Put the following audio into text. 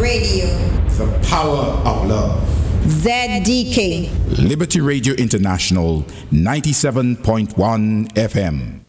Radio. The power of love. ZDK. Liberty Radio International, 97.1 FM.